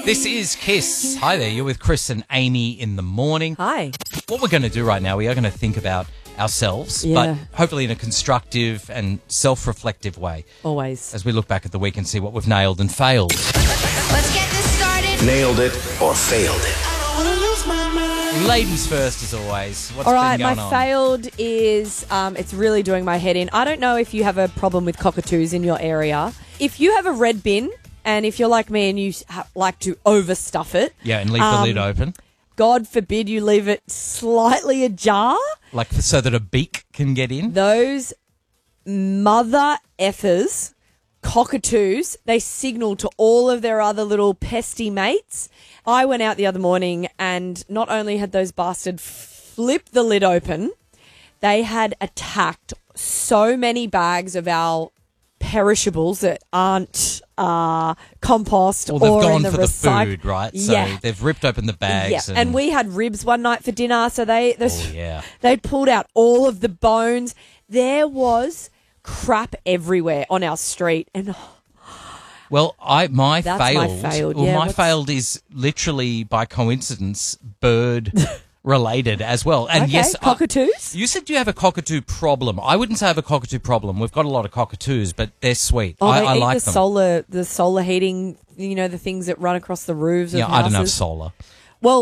This is Kiss. Hi there, you're with Chris and Amy in the morning. Hi. What we're going to do right now, we are going to think about ourselves, but hopefully in a constructive and self-reflective way. Always. As we look back at the week and see what we've nailed and failed. Let's get this started. Nailed it or failed it. Ladies first, as always. What's All right, been going my on? failed is it's really doing my head in. I don't know if you have a problem with cockatoos in your area. If you have a red bin, and if you're like me and you like to overstuff it. Yeah, and leave the lid open. God forbid you leave it slightly ajar. Like so that a beak can get in. Those mother effers, cockatoos, they signal to all of their other little pesty mates. I went out the other morning and not only had those bastards flipped the lid open, they had attacked so many bags of our perishables that aren't compost Well, they've or gone in the for the recycle. food, right? So Yeah. they've ripped open the bags. Yeah, and we had ribs one night for dinner, so they pulled out all of the bones. There was crap everywhere on our street, and Well, my That's my failed. failed, Well, yeah, my what's- failed is literally by coincidence bird related as well. And okay, yes, cockatoos. you said you have a cockatoo problem. I wouldn't say I have a cockatoo problem. We've got a lot of cockatoos, but they're sweet. Oh, they I eat like the them. solar heating. You know, the things that run across the roofs of Yeah, houses. I don't have solar.